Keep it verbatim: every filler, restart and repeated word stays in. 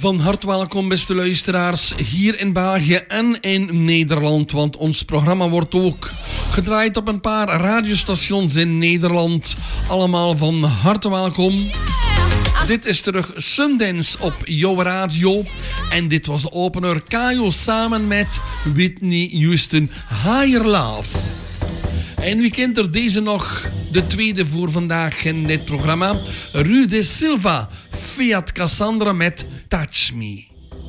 Van harte welkom, beste luisteraars, hier in België en in Nederland. Want ons programma wordt ook gedraaid op een paar radiostations in Nederland. Allemaal van harte welkom. Dit is terug Sundance op jouw radio. En dit was de opener Kayo samen met Whitney Houston, Higher Love. En wie kent er deze nog? De tweede voor vandaag in dit programma. Rue de Silva, Fiat Cassandra met Touch Me.